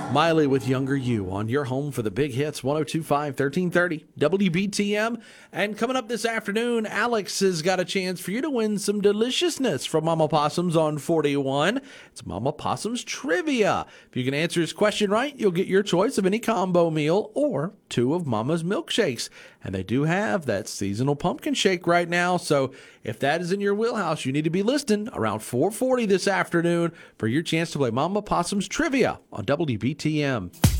Miley with Younger You on your home for the big hits, 102.5, 1330, WBTM. And coming up this afternoon, Alex has got a chance for you to win some deliciousness from Mama Possums on 41. It's Mama Possums Trivia. If you can answer his question right, you'll get your choice of any combo meal or 2 of Mama's milkshakes. And they do have that seasonal pumpkin shake right now. So if that is in your wheelhouse, you need to be listening around 4:40 this afternoon for your chance to play Mama Possums Trivia on WBTM.